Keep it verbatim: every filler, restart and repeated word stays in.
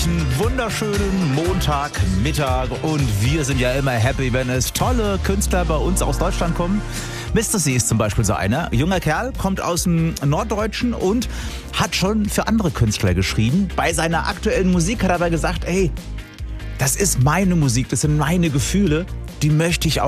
einen wunderschönen Montagmittag und wir sind ja immer happy, wenn es tolle Künstler bei uns aus Deutschland kommen. Mister C ist zum Beispiel so einer. Junger Kerl, kommt aus dem Norddeutschen und hat schon für andere Künstler geschrieben. Bei seiner aktuellen Musik hat er aber gesagt, ey, das ist meine Musik, das sind meine Gefühle, die möchte ich auch